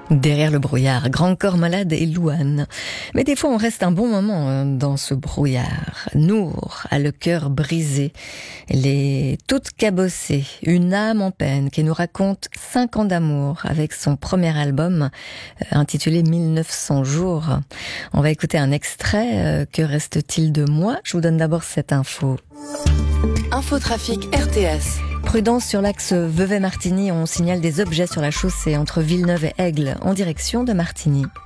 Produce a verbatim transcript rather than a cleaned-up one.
Derrière le brouillard, Grand Corps Malade et Louane. Mais des fois, on reste un bon moment dans ce brouillard. Nour a le cœur brisé, elle est toute cabossée, une âme en peine qui nous raconte cinq ans d'amour avec son premier album intitulé mille neuf cents jours. On va écouter un extrait. Que reste-t-il de moi? Je vous donne d'abord cette info. Infotrafic R T S. Prudence sur l'axe Vevey-Martigny, on signale des objets sur la chaussée entre Villeneuve et Aigle en direction de Martigny.